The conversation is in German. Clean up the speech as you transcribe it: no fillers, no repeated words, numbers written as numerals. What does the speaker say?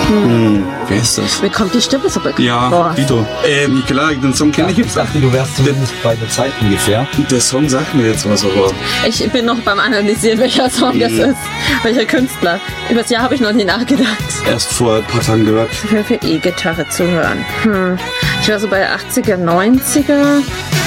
Wer ist das? Mir kommt die Stimme so bekannt Ja, vor. Dito. Klar, den Song kenne ich Ich jetzt. dachte, du wärst zumindest bei der Zeit ungefähr. Der Song sagt mir jetzt was, aber... Ich bin noch beim Analysieren, welcher Song das ist. Welcher Künstler. Über das Jahr habe ich noch nie nachgedacht. Erst vor ein paar Tagen gehört. Für E-Gitarre zu hören. Ich war so bei 80er, 90er.